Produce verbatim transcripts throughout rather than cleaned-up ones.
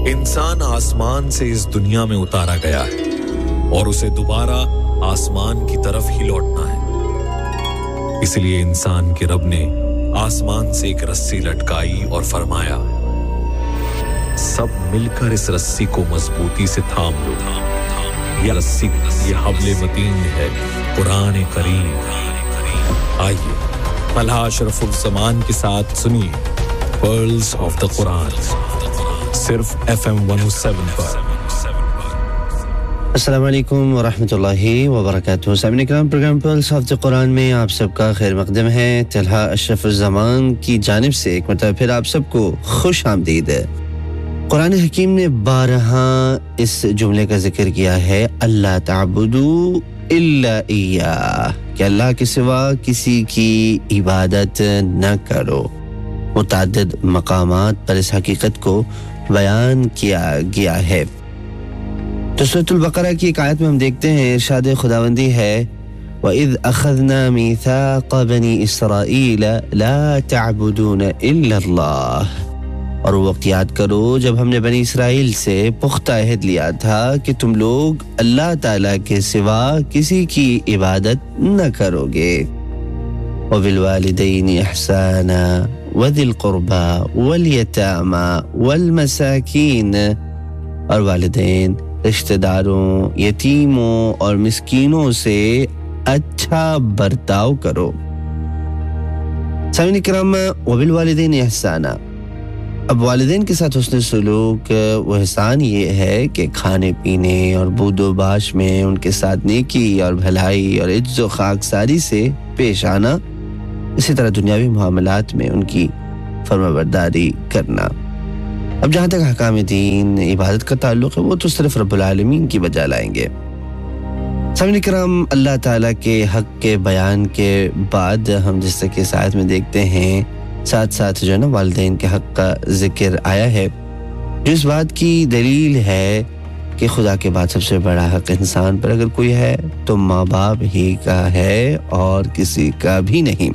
इंसान आसमान से इस दुनिया में उतारा गया है और उसे दोबारा आसमान की तरफ ही लौटना है। इसलिए इंसान के रब ने आसमान से एक रस्सी लटकाई और फरमाया, सब मिलकर इस रस्सी को मजबूती से थाम लो। ये रस्सी, ये हब्ल मतीन है कुरान करीम। आइए मलहा अशरफुल ज़मान के साथ सुनिए पर्ल्स ऑफ द कुरान सिर्फ एफएम वन ओ सेवन पर। अस्सलाम वालेकुम व रहमतुल्लाहि व बरकातहू। सामईन इकराम, programme pearls of the Quran में आप सबका खैर मकदम है। तलहा अशरफुल ज़मान की जानिब से एक मरतबा फिर आप सबको खुश आमदीद है। कुरान हकीम ने बारहा इस जुमले का जिक्र किया है, अल्लाह ताबुदू इल्ला इय्या, कि अल्लाह के सिवा किसी की इबादत न करो। मुतअद्दिद मकामात पर इस हकीकत को बयान किया गया है। तो सूरह बकरा की एक आयत में हम देखते हैं इरशाद खुदावंदी है, वइज़ अखज़ना मीसाक़ बनी इसराईल ला तअबुदून इल्ला अल्लाह, और वो वक्त याद करो जब हमने बनी इसराइल से पुख्ता अहद लिया था कि तुम लोग अल्लाह ताला के सिवा किसी की इबादत न करोगे। वबिल वालिदैनि इहसाना वदिल कुर्बा वल यतामा वल मसाकीन, और वालिदैन, रिश्तेदारों, यतीमों और मिस्कीनों से अच्छा बर्ताव करो। सामईन इकराम, वबिल वालिदैनि इहसाना, अब वालिदैन के साथ हुस्न सलूक व एहसान ये है कि खाने पीने और बूदो बाश में उनके साथ नेकी और भलाई और इज्जो खाकसारी से पेश आना। इसी तरह दुनियावी मामलात में उनकी फरमाबरदारी करना। अब जहाँ तक हकाम दीन इबादत का ताल्लुक़ है, वो तो सिर्फ रब्बुल आलमीन की बजा लाएंगे। सामईन इकराम, अल्लाह ताला के हक़ के बयान के बाद हम जिस तरह के साथ में देखते हैं, साथ साथ जो है ना वालिदैन के हक़ का जिक्र आया है, जो इस बात की दलील है कि खुदा के बाद सबसे बड़ा हक़ इंसान पर अगर कोई है तो माँ बाप ही का है और किसी का भी नहीं।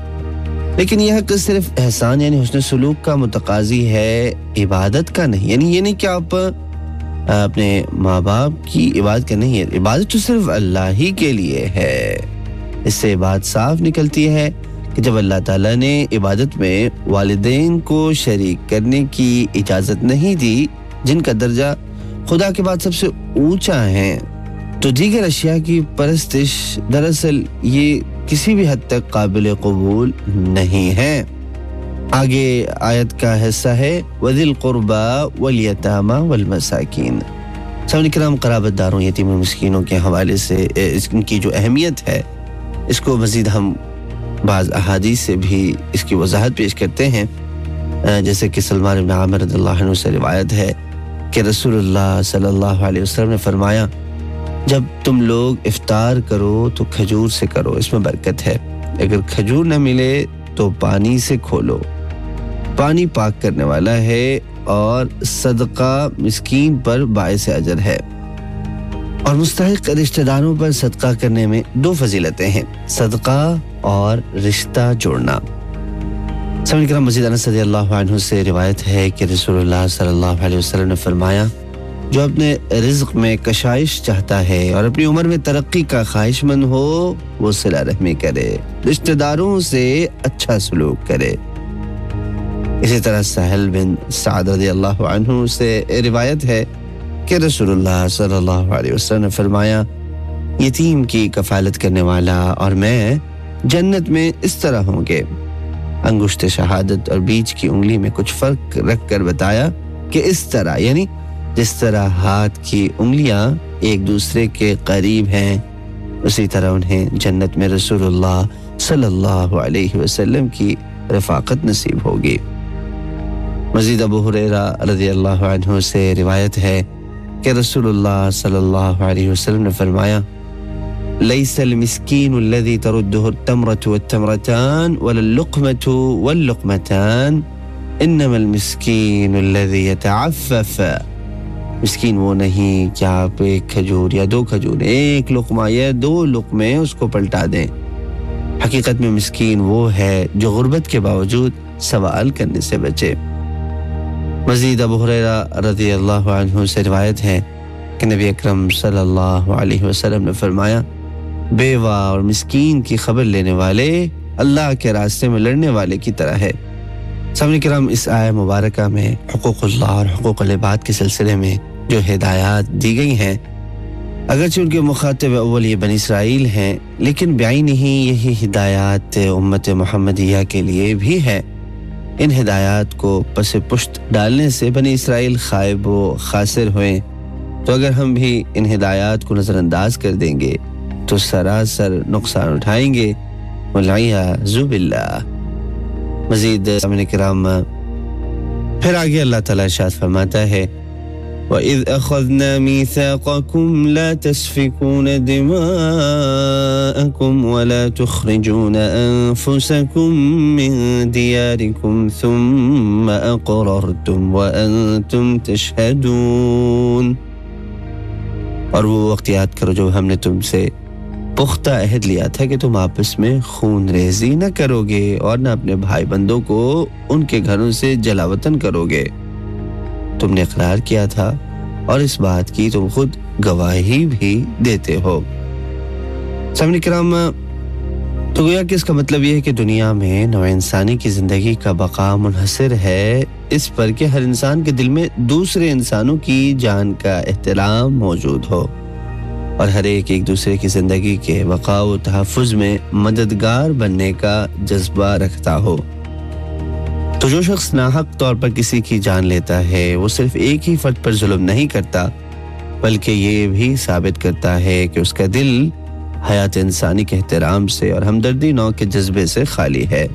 लेकिन यह हक़ सिर्फ एहसान यानी हुस्न सलूक का मुतकाज़ी है, इबादत का नहीं। यानी ये नहीं कि आप अपने माँ बाप की इबादत का नहीं है, इबादत तो सिर्फ अल्लाह ही के लिए है। इससे बात साफ निकलती है कि जब अल्लाह ताला ने इबादत में वालिदैन को शरीक करने की इजाज़त नहीं दी, जिनका दर्जा खुदा के बाद सबसे ऊंचा है, तो दीगर अशिया की परस्तिश दरअसल ये किसी भी हद तक काबिल कबूल नहीं है। आगे आयत का हिस्सा है, वदिल कुर्बा वल यतामा वल मसाकीन। सामईन इकराम, क़राबतदारों, यतीम और मिस्कीनों के हवाले से इनकी जो अहमियत है, इसको मज़ीद हम बाज़ अहादीस से भी इसकी वजाहत पेश करते हैं। जैसे कि सलमान इब्न आमिर रज़ियल्लाहु अन्हु से रिवायत है कि रसूलुल्लाह सल्लल्लाहु अलैहि वसल्लम ने फरमाया, जब तुम लोग इफ्तार करो तो खजूर से करो, इसमें बरकत है। अगर खजूर न मिले तो पानी से खोलो, पानी पाक करने वाला है और सदका मिस्कीन पर बाइस अजर है। और मुस्तहिक रिश्तेदारों पर सदका करने में दो फजीलतें हैं, सदका और रिश्ता जोड़ना। सामईन इकराम, मज़ीद अनस रज़ियल्लाहु अन्हु से रिवायत है कि रसूलुल्लाह सल्लल्लाहु अलैहि वसल्लम ने फरमाया, जो अपने रिज़्क़ में कशाइश चाहता है और अपनी उम्र में तरक्की का ख्वाहिशमंद हो, वो सिला रहमी करे, रिश्तेदारों से अच्छा सलूक करे। इसी तरह सहल बिन साद रज़ियल्लाहु अन्हु से रिवायत है कि रसूलुल्लाह सल्लल्लाहु अलैहि वसल्लम ने फरमाया, यतीम की कफालत करने वाला और मैं जन्नत में इस तरह होंगे। अंगुश्त शहादत और बीच की उंगली में कुछ फर्क रख कर बताया कि इस तरह, यानी जिस तरह हाथ की उंगलियां एक दूसरे के करीब हैं, उसी तरह उन्हें जन्नत में रसूलुल्लाह सल्लल्लाहु अलैहि वसल्लम की रफ़ाकत नसीब होगी। मज़ीद अबू हुरैरा रज़ियल्लाहु अन्हु से रिवायत है कि रसूलुल्लाह सल्लल्लाहु अलैहि वसल्लम ने फरमाया, लैसल मिस्कीनु अल्लज़ी तरुद्दुहु अत-तमरतु वत-तमरतान वल-लुक़मतु वल-लुक़मतान, इन्नमल मिस्कीनु अल्लज़ी यतअफ़फ़। मिस्कीन वो नहीं कि आप एक खजूर या दो खजूर, एक लुक़मा या दो लुक़मे उसको पलटा दें। हकीकत में मिस्कीन वो है जो गुर्बत के बावजूद सवाल करने से बचे। مزید ابو ہریرہ رضی اللہ عنہ سے روایت ہے کہ نبی اکرم صلی اللہ علیہ وسلم نے فرمایا بیوہ اور مسکین کی خبر لینے والے اللہ کے راستے میں لڑنے والے کی طرح ہے۔ سامعین کرام، اس آیہ مبارکہ میں حقوق اللہ اور حقوق العباد کے سلسلے میں جو ہدایات دی گئی ہیں، اگرچہ ان کے مخاطب اول یہ بنی اسرائیل ہیں، لیکن بعین ہی یہی ہدایات امت محمدیہ کے لیے بھی ہے۔ ان ہدایات کو پس پشت ڈالنے سے بنی اسرائیل خائب و خاسر ہوئے، تو اگر ہم بھی ان ہدایات کو نظر انداز کر دیں گے تو سراسر نقصان اٹھائیں گے، والعیاذ باللہ۔ مزید سامعین کرام، پھر آگے اللہ تعالیٰ ارشاد فرماتا ہے وَإِذْ أَخَذْنَا مِيثَاقَكُمْ لَا تَسْفِكُونَ دِمَاءَكُمْ وَلَا تُخْرِجُونَ أَنفُسَكُمْ مِنْ دِيَارِكُمْ ثُمَّ أَقْرَرْتُمْ وَأَنْتُمْ تَشْهَدُونَ۔ اور وہ وقت یاد کرو جب ہم نے تم سے پختہ عہد لیا تھا کہ تم آپس میں خون ریزی نہ کرو گے اور نہ اپنے بھائی بندوں کو ان کے گھروں سے جلا وطن کرو گے۔ تم نے اقرار کیا تھا اور اس بات کی تم خود گواہی بھی دیتے ہو۔ سامعین کرام، تو گویا کہ اس کا مطلب یہ ہے کہ دنیا میں نوع انسانی کی زندگی کا بقا منحصر ہے اس پر کہ ہر انسان کے دل میں دوسرے انسانوں کی جان کا احترام موجود ہو اور ہر ایک ایک دوسرے کی زندگی کے بقا و تحفظ میں مددگار بننے کا جذبہ رکھتا ہو۔ تو جو شخص ناحق طور پر کسی کی جان لیتا ہے وہ صرف ایک ہی فرد پر ظلم نہیں کرتا، بلکہ یہ بھی ثابت کرتا ہے کہ اس کا دل حیات انسانی کے احترام سے اور ہمدردی نوع کے جذبے سے خالی ہے،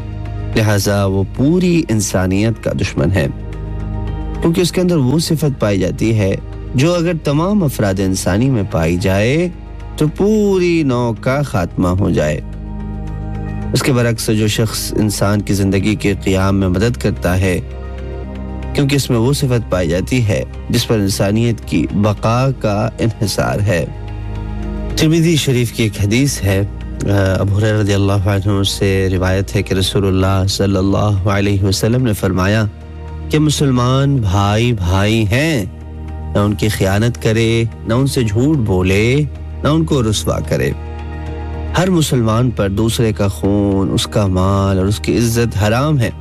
لہٰذا وہ پوری انسانیت کا دشمن ہے، کیونکہ اس کے اندر وہ صفت پائی جاتی ہے جو اگر تمام افراد انسانی میں پائی جائے تو پوری نوع کا خاتمہ ہو جائے۔ اس کے برعکس جو شخص انسان کی زندگی کے قیام میں مدد کرتا ہے، کیونکہ اس میں وہ صفت پائی جاتی ہے جس پر انسانیت کی بقا کا انحصار ہے۔ ترمذی شریف کی ایک حدیث ہے، ابو ہریرہ رضی اللہ عنہ سے روایت ہے کہ رسول اللہ صلی اللہ علیہ وسلم نے فرمایا کہ مسلمان بھائی بھائی ہیں، نہ ان کی خیانت کرے، نہ ان سے جھوٹ بولے، نہ ان کو رسوا کرے۔ ہر مسلمان پر دوسرے کا خون، اس کا مال اور اس کی عزت حرام ہے۔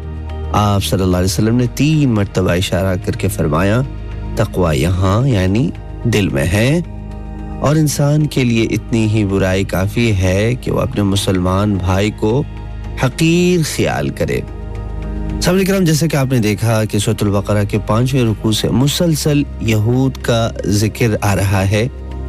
آپ صلی اللہ علیہ وسلم نے تین مرتبہ اشارہ کر کے فرمایا تقوی یہاں یعنی دل میں ہے، اور انسان کے لیے اتنی ہی برائی کافی ہے کہ وہ اپنے مسلمان بھائی کو حقیر خیال کرے۔ سامعین کرام، جیسے کہ آپ نے دیکھا کہ سورۃ البقرہ کے پانچویں رکوع سے مسلسل یہود کا ذکر آ رہا ہے۔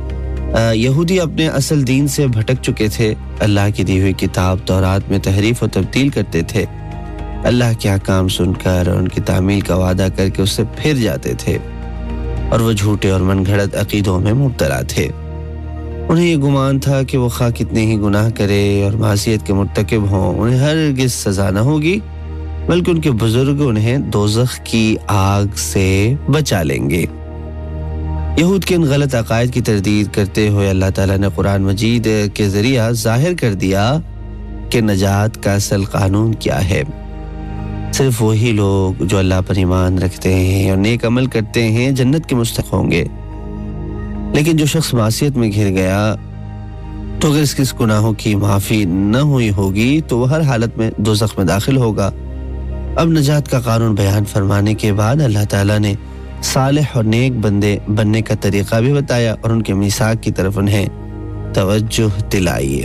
یہودی اپنے اصل دین سے بھٹک چکے تھے، اللہ کی دی ہوئی کتاب تورات میں تحریف و تبدیل کرتے تھے، اللہ کے احکام سن کر اور ان کی تعمیل کا وعدہ کر کے اس سے پھر جاتے تھے، اور وہ جھوٹے اور من گھڑت عقیدوں میں مبتلا تھے۔ انہیں یہ گمان تھا کہ وہ خواہ کتنے ہی گناہ کرے اور معصیت کے مرتکب ہوں، انہیں ہرگز سزا نہ ہوگی، بلکہ ان کے بزرگ انہیں دوزخ کی آگ سے بچا لیں گے۔ یہود کے ان غلط عقائد کی تردید کرتے ہوئے اللہ تعالیٰ نے قرآن مجید کے ذریعہ ظاہر کر دیا کہ نجات کا اصل قانون کیا ہے۔ صرف وہی لوگ جو اللہ پر ایمان رکھتے ہیں اور نیک عمل کرتے ہیں جنت کے مستحق ہوں گے، لیکن جو شخص معصیت میں گھر گیا تو اگر اس کے گناہوں کی معافی نہ ہوئی ہوگی تو وہ ہر حالت میں دوزخ میں داخل ہوگا۔ اب نجات کا قانون بیان فرمانے کے بعد اللہ تعالیٰ نے صالح اور نیک بندے بننے کا طریقہ بھی بتایا اور ان کے میثاق کی طرف انہیں توجہ دلائی۔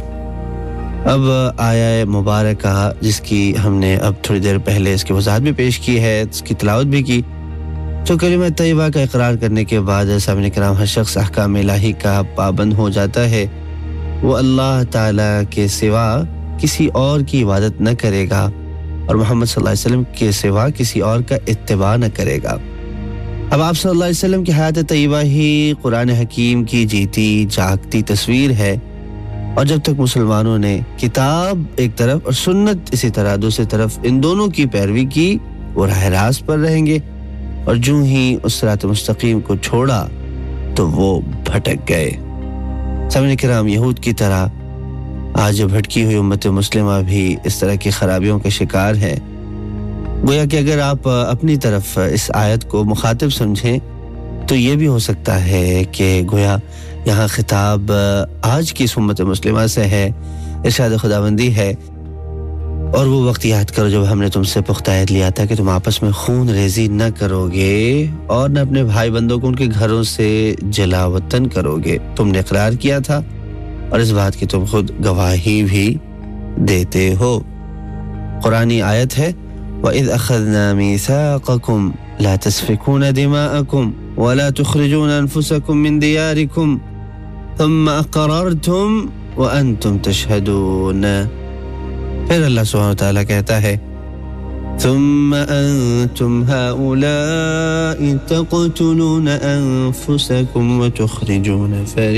اب آیہ مبارکہ جس کی ہم نے اب تھوڑی دیر پہلے اس کی وضاحت بھی پیش کی ہے، اس کی تلاوت بھی کی، تو کلمہ طیبہ کا اقرار کرنے کے بعد سامعین کرام ہر شخص احکام الہی کا پابند ہو جاتا ہے، وہ اللہ تعالیٰ کے سوا کسی اور کی عبادت نہ کرے گا اور محمد صلی اللہ علیہ وسلم کے سوا کسی اور کا اتباع نہ کرے گا۔ اب آپ صلی اللہ علیہ وسلم کی حیات طیبہ ہی قرآن حکیم کی جیتی جاگتی تصویر ہے، اور جب تک مسلمانوں نے کتاب ایک طرف اور سنت اسی طرح دوسری طرف ان دونوں کی پیروی کی، وہ راہ راست پر رہیں گے، اور جو ہی اس صراط مستقیم کو چھوڑا تو وہ بھٹک گئے۔ سامعین کرام، یہود کی طرح آج بھٹکی ہوئی امت مسلمہ بھی اس طرح کی خرابیوں کا شکار ہے۔ گویا کہ اگر آپ اپنی طرف اس آیت کو مخاطب سمجھیں تو یہ بھی ہو سکتا ہے کہ گویا یہاں خطاب آج کی امت مسلمہ سے ہے، ارشاد خداوندی ہے، اور وہ وقت یاد کرو جب ہم نے تم سے پختہ عہد لیا تھا کہ تم آپس میں خون ریزی نہ کرو گے اور نہ اپنے بھائی بندوں کو ان کے گھروں سے جلا وطن کرو گے۔ تم نے اقرار کیا تھا اور اس بات کی تم خود گواہی بھی دیتے ہو۔ قرآنی آیت ہے وَإِذْ أَخَذْنَا مِيثَاقَكُمْ لَا تَسْفِكُونَ دِمَاءَكُمْ وَلَا تُخْرِجُونَ أَنفُسَكُمْ مِنْ دِيَارِكُمْ ثُمَّ أَقْرَرْتُمْ وَأَنْتُمْ تَشْهَدُونَ۔ پھر اللہ سبحانہ وتعالیٰ کہتا ہے ثم أنتم هؤلاء تقتلون أنفسكم وتخرجون فريقا